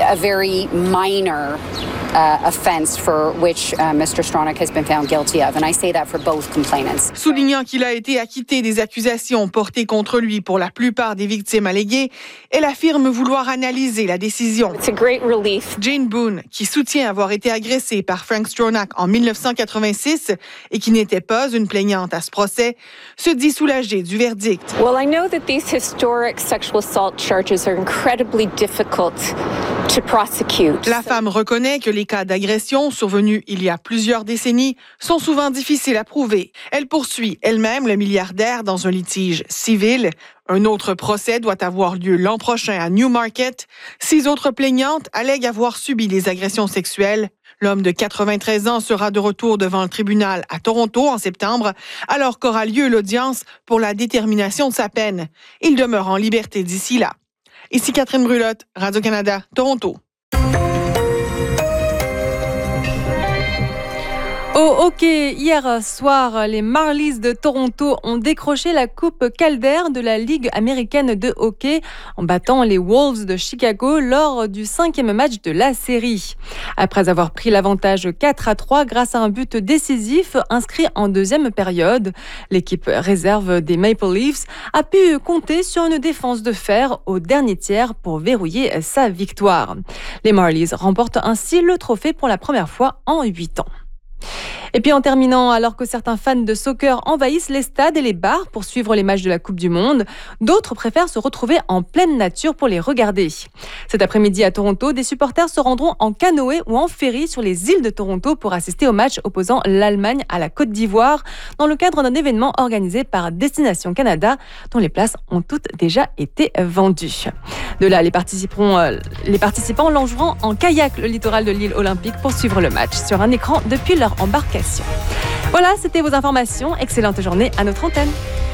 a very minor offense for which Mr. Stronach has been found guilty of, and I say that for both complainants. Soulignant qu'il a été acquitté des accusations portées contre lui pour la plupart des victimes alléguées, elle affirme vouloir analyser la décision. It's a great relief. Jane Boone, qui soutient avoir été agressée par Frank Stronach en 1986 et qui n'était pas une plaignante à ce procès, se dit soulagée du verdict. Well, I know that these historic sexual assault charges are incredibly difficult to prosecute. La femme reconnaît que les cas d'agression survenus il y a plusieurs décennies sont souvent difficiles à prouver. Elle poursuit elle-même le milliardaire dans un litige civil. Un autre procès doit avoir lieu l'an prochain à Newmarket. 6 autres plaignantes allèguent avoir subi des agressions sexuelles. L'homme de 93 ans sera de retour devant le tribunal à Toronto en septembre, alors qu'aura lieu l'audience pour la détermination de sa peine. Il demeure en liberté d'ici là. Ici Catherine Brulotte, Radio-Canada, Toronto. Au hockey, hier soir, les Marlies de Toronto ont décroché la Coupe Calder de la Ligue américaine de hockey en battant les Wolves de Chicago lors du 5e match de la série. Après avoir pris l'avantage 4-3 grâce à un but décisif inscrit en deuxième période, l'équipe réserve des Maple Leafs a pu compter sur une défense de fer au dernier tiers pour verrouiller sa victoire. Les Marlies remportent ainsi le trophée pour la première fois en 8 ans. Et puis en terminant, alors que certains fans de soccer envahissent les stades et les bars pour suivre les matchs de la Coupe du Monde, d'autres préfèrent se retrouver en pleine nature pour les regarder. Cet après-midi à Toronto, des supporters se rendront en canoë ou en ferry sur les îles de Toronto pour assister au match opposant l'Allemagne à la Côte d'Ivoire dans le cadre d'un événement organisé par Destination Canada dont les places ont toutes déjà été vendues. De là, les participants longeront en kayak le littoral de l'île olympique pour suivre le match sur un écran depuis leur embarcation. Voilà, c'était vos informations. Excellente journée à notre antenne.